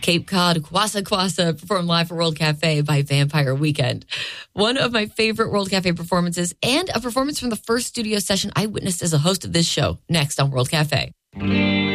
Cape Cod Kwasa Kwasa performed live for World Cafe by Vampire Weekend. One of my favorite World Cafe performances and a performance from the first studio session I witnessed as a host of this show, next on World Cafe.